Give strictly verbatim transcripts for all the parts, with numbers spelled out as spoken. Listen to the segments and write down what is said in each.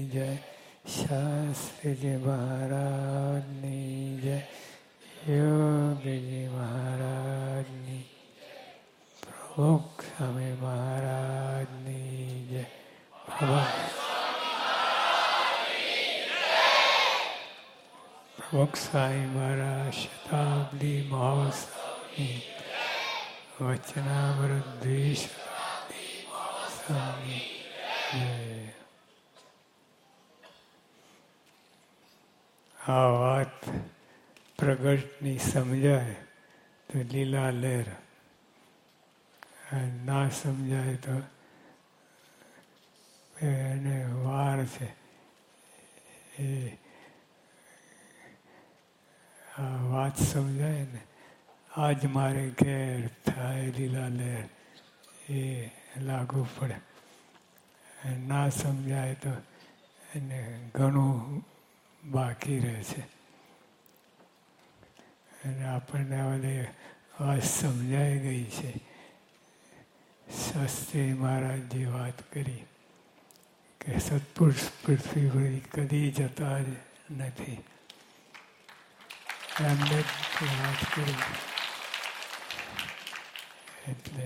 જય શાસ્ત્રીજી મહારાજની જય યોગીજી મહારાજની પ્રમુખ સ્વામી મહારાજની જય પ્રમુખ સ્વામી મહારાજ શતાબ્દી મહોત્સવની વચનામૃત દ્વિશતાબ્દી મહોત્સવની જય. આ વાત પ્રગટની સમજાય તો લીલા લહેર, ના સમજાય તો એને વાર છે. એ આ વાત સમજાય ને, આજ મારે ઘેર થાય લીલા લહેર, એ લાગુ પડે. ના સમજાય તો એને ઘણું બાકી રહે છે. અને આપણને બધી વાત સમજાઈ ગઈ છે. શાસ્ત્રી મહારાજજી વાત કરી કે સત્પુરુષ પૃથ્વી પર કદી જતા જ નથી. એમને વાત કરી. એટલે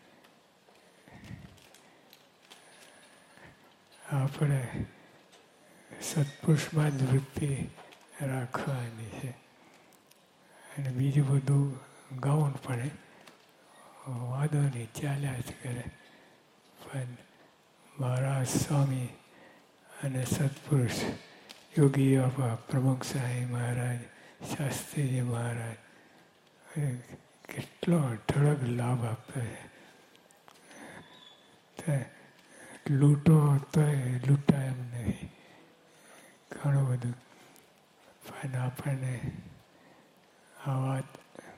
આપણે સત્પુરુષમાં જ વૃત્તિ રાખવાની છે. અને બીજું બધું ગૌણ પણ વાંધો નહીં, ચાલ્યા જ કરે. પણ મહારાજ સ્વામી અને સત્પુરુષ યોગી બાપા, પ્રમુખ સ્વામી મહારાજ, શાસ્ત્રીજી મહારાજ કેટલો અઢળક લાભ આપે છે. લૂંટો તો લૂંટાય એમ નહીં, ઘણું બધું. પણ આપણને આ વાત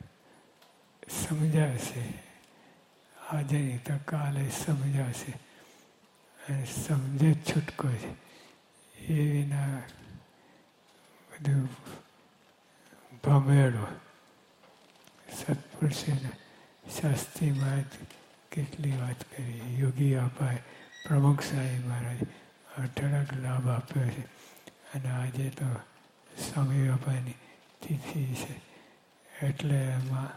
સમજાશે, આજે નહીં તો કાલે સમજાશે. અને સમજે છૂટકો છે. એ વિના બધું ભમેડો. સત્પુરુષે શાસ્ત્રીમાં કેટલી વાત કરી, યોગી અપાય, પ્રમુખ સ્વામી મહારાજ અઢળક લાભ આપ્યો છે. અને આજે તો સ્વામી બાપાની તિથિ છે, એટલે એમાં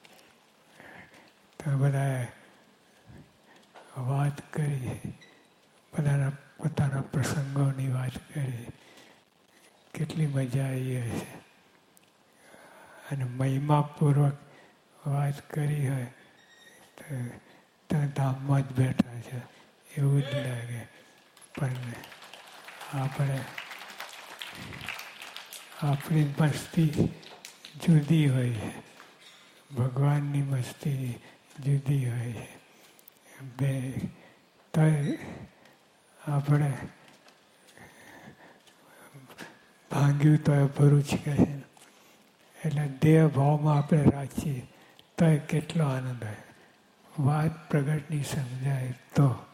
તો બધા વાત કરી, બધાના પોતાના પ્રસંગોની વાત કરી. કેટલી મજા આવી હશે. અને મહિમાપૂર્વક વાત કરી હોય તો ત્યાં ધામમાં જ બેઠા છે એવું જ લાગે. પણ આપણે આપણી મસ્તી જુદી હોય છે, ભગવાનની મસ્તી જુદી હોય છે. બે તો આપણે ભાંગ્યું તો ભરૂચ કહે છે. એટલે દેહ ભાવમાં આપણે રાખીએ તો કેટલો આનંદ હોય. વાત પ્રગટની સમજાય તો